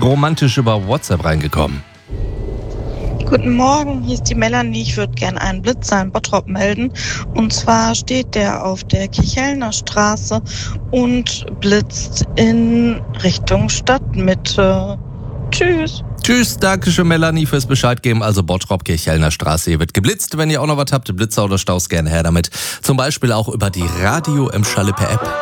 romantisch über WhatsApp reingekommen. Guten Morgen, hier ist die Melanie. Ich würde gerne einen Blitzer in Bottrop melden. Und zwar steht der auf der Kirchhellner Straße und blitzt in Richtung Stadtmitte. Tschüss. Tschüss, danke schön Melanie fürs Bescheid geben. Also Bottrop, Kirchhellner Straße, hier wird geblitzt. Wenn ihr auch noch was habt, Blitzer oder Staus, gerne her damit. Zum Beispiel auch über die Radio Emschalle per App.